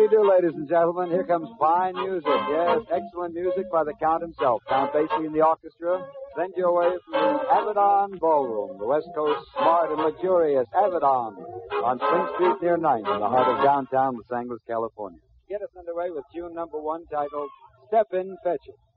we do, ladies and gentlemen. Here comes fine music. Yes, excellent music by the Count himself. Count Basie and the orchestra send you away from the Avedon Ballroom, the West Coast smart and luxurious Avedon on Spring Street near 9th in the heart of downtown Los Angeles, California. Get us underway with tune number 1 titled Step In, Fetch It.